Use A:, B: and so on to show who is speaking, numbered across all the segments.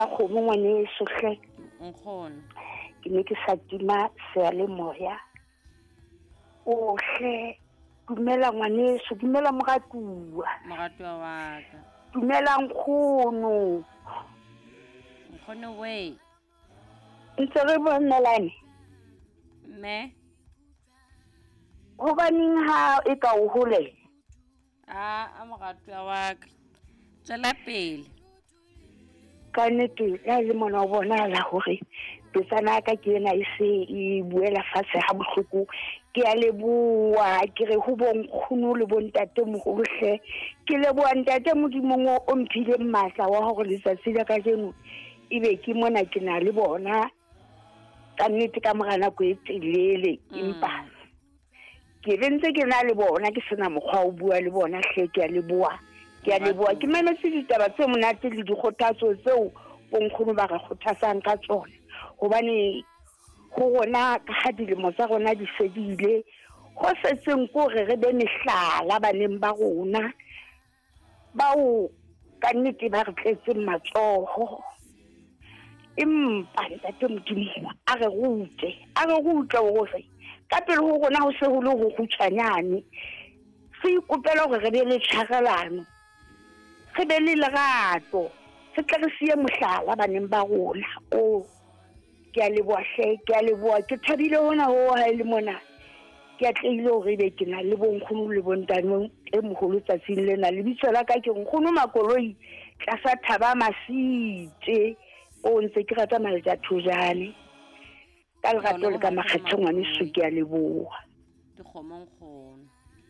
A: kgomo ngwaneso hle
B: nkgono
A: ke ne ke sa tima seyalemoya o hle dumela ngwaneso dumela moratuwa
B: wa ka
A: dumela nkgono
B: nkgono we
A: ntse re bonelane
B: mme
A: hobaneng ha e ka o hole
B: a moratuwa wa ka tswela pele
A: ka nnete ya le mona o bonahala hore petsana ka ke ena e se e buela fatshe ha bohloko ke a leboa ke re ho bonkgono le bontate moholo hle ke leboa ntate modimong o mphile matla wa hore letsatsi la kajeno ebe ke mona ke na le bona ka nnete ka mora nako e telele empa ke bentse ke na le bona ke sena mokgwa o bua le bona hle ke a leboa ke mametse ditaba tse monate le dikgothatso tseo bonkgono ba re kgothatsang ka tsona hobane ho rona ka ha dilemo tsa rona di fedile ho setseng ko re be mehlala baneng ba rona bao ka nnete ba re tletseng matsoho empa ntate Modimo a re rute hore ka pele ho rona ho se ho le ho kgutshwanyane re ikopela hore re be le tshwarelano re be le lerato re tle re siye mohlala baneng ba rona ke a leboa ke thabile hona ho ha le mona ke atlehile hore be ke na le bonkgono le bontanong e moholo tsatsing lena lebitso la ka ke nkgono Makoloi tlasa Thaba Masite o ntse ke rata maletja thojane ka lerato le ka makgethe ngwaneso ke a leboa
B: dikgomo nkgono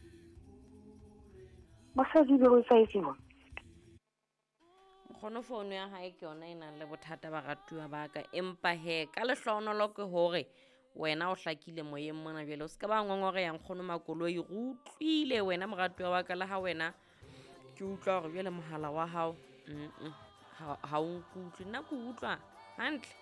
A: mosadi le ho tsaetswa
B: nkgono founu ya hae ke yona e nang le bothata ba ratuwa ba ka empa he ka lehlohonolo ke hore wena o hlakile moyeng mona jwale o se ka ba ngongore ya nkgono Makoloi re utlwile wena moratuwa wa ka le ha wena ke utlwa hore jwale mohala wa hao ha o nkutlwe nna ke utlwa hantle